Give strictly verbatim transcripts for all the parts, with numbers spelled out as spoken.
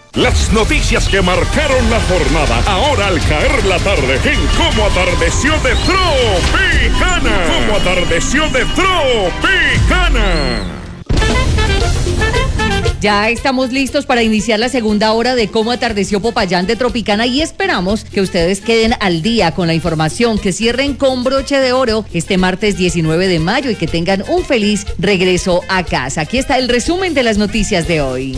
Las noticias que marcaron la jornada, ahora al caer la tarde, en Cómo Atardeció de Tropicana. Cómo Atardeció de Tropicana. Ya estamos listos para iniciar la segunda hora de Cómo Atardeció Popayán de Tropicana y esperamos que ustedes queden al día con la información, que cierren con broche de oro este martes diecinueve de mayo y que tengan un feliz regreso a casa. Aquí está el resumen de las noticias de hoy.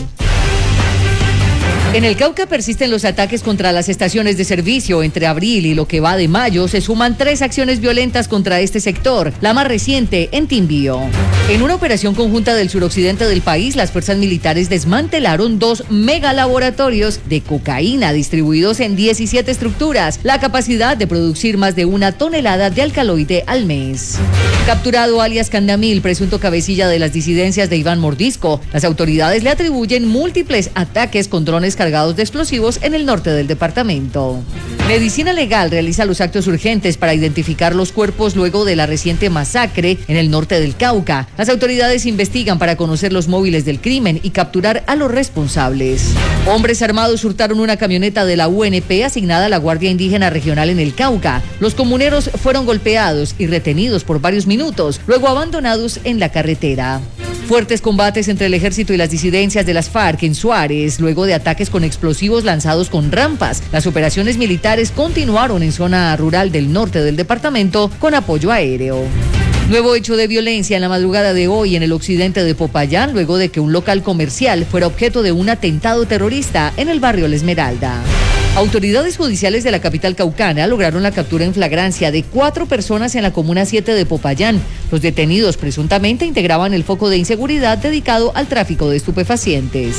En el Cauca persisten los ataques contra las estaciones de servicio. Entre abril y lo que va de mayo se suman tres acciones violentas contra este sector, la más reciente en Timbío. En una operación conjunta del suroccidente del país, las fuerzas militares desmantelaron dos megalaboratorios de cocaína distribuidos en diecisiete estructuras, la capacidad de producir más de una tonelada de alcaloide al mes. Capturado alias Candamil, presunto cabecilla de las disidencias de Iván Mordisco, las autoridades le atribuyen múltiples ataques con drones cargados de explosivos en el norte del departamento. Medicina Legal realiza los actos urgentes para identificar los cuerpos luego de la reciente masacre en el norte del Cauca. Las autoridades investigan para conocer los móviles del crimen y capturar a los responsables. Hombres armados hurtaron una camioneta de la U N P asignada a la Guardia Indígena Regional en el Cauca. Los comuneros fueron golpeados y retenidos por varios minutos, luego abandonados en la carretera. Fuertes combates entre el ejército y las disidencias de las FARC en Suárez, luego de ataques con explosivos lanzados con rampas. Las operaciones militares continuaron en zona rural del norte del departamento con apoyo aéreo. Nuevo hecho de violencia en la madrugada de hoy en el occidente de Popayán, luego de que un local comercial fuera objeto de un atentado terrorista en el barrio La Esmeralda. Autoridades judiciales de la capital caucana lograron la captura en flagrancia de cuatro personas en la comuna siete de Popayán. Los detenidos presuntamente integraban el foco de inseguridad dedicado al tráfico de estupefacientes.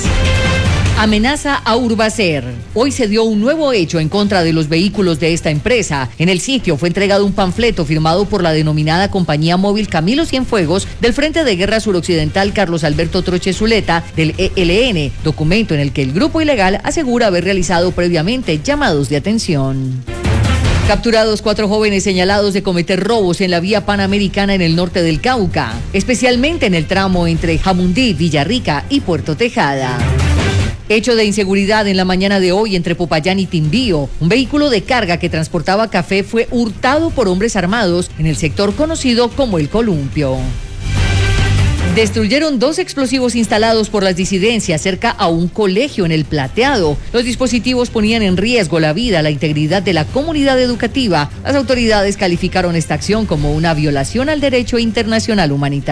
Amenaza a Urbacer. Hoy se dio un nuevo hecho en contra de los vehículos de esta empresa. En el sitio fue entregado un panfleto firmado por la denominada Compañía Móvil Camilo Cienfuegos del Frente de Guerra Suroccidental Carlos Alberto Troche Zuleta del E L N, documento en el que el grupo ilegal asegura haber realizado previamente llamados de atención. Capturados cuatro jóvenes señalados de cometer robos en la vía panamericana en el norte del Cauca, especialmente en el tramo entre Jamundí, Villarrica y Puerto Tejada. Hecho de inseguridad en la mañana de hoy entre Popayán y Timbío. Un vehículo de carga que transportaba café fue hurtado por hombres armados en el sector conocido como El Columpio. Destruyeron dos explosivos instalados por las disidencias cerca a un colegio en El Plateado. Los dispositivos ponían en riesgo la vida, la integridad de la comunidad educativa. Las autoridades calificaron esta acción como una violación al derecho internacional humanitario.